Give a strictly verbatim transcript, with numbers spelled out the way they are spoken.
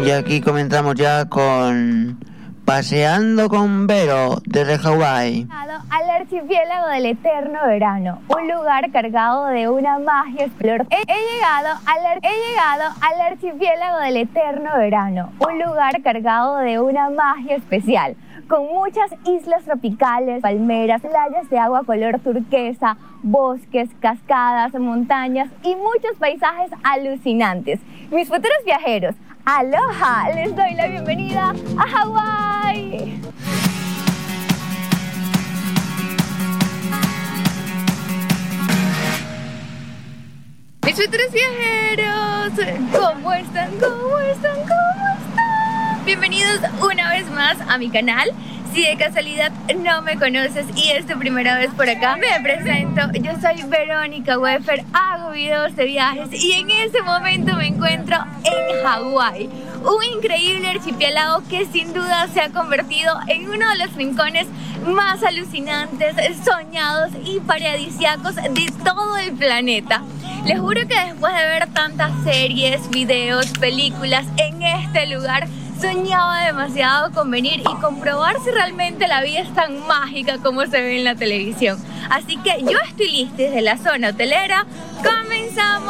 Y aquí comenzamos ya con Paseando con Vero desde Hawái. Al archipiélago del eterno verano, un lugar cargado de una magia explor. He, he, llegado al ar, he llegado al archipiélago del eterno verano, un lugar cargado de una magia especial, con muchas islas tropicales, palmeras, playas de agua color turquesa, bosques, cascadas, montañas y muchos paisajes alucinantes. Mis futuros viajeros, aloha, les doy la bienvenida a Hawái. Mis futuros viajeros, ¿cómo están? ¿Cómo están? ¿Cómo están? Bienvenidos una vez más a mi canal. Si de casualidad no me conoces y es tu primera vez por acá, me presento. Yo soy Verónica Weffer, hago videos de viajes y en este momento me encuentro en Hawái, un increíble archipiélago que sin duda se ha convertido en uno de los rincones más alucinantes, soñados y paradisíacos de todo el planeta. Les juro que después de ver tantas series, videos, películas en este lugar, soñaba demasiado con venir y comprobar si realmente la vida es tan mágica como se ve en la televisión. Así que yo estoy lista desde la zona hotelera. ¡Comenzamos!